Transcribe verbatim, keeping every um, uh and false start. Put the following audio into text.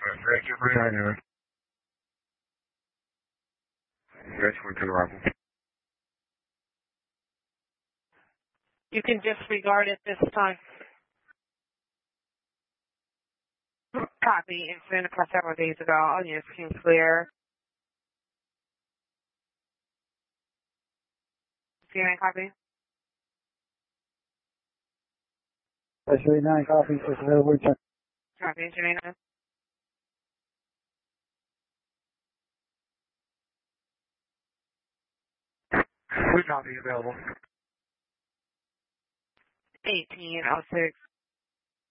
Thank you for your time. Yes, we're to arrival. You can disregard it this time. Copy. Incident occurred several days ago. All units can clear. Hearing copy. S three nine copy. It's available. Return. Copy. Engineering. Would not be available. eighteen oh six.